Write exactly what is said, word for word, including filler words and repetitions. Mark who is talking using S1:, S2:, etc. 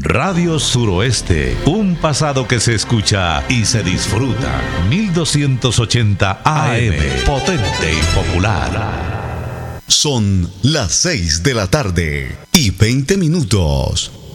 S1: Radio Suroeste, un pasado que se escucha y se disfruta. mil doscientos ochenta A M, potente y popular.
S2: Son las seis de la tarde y veinte minutos.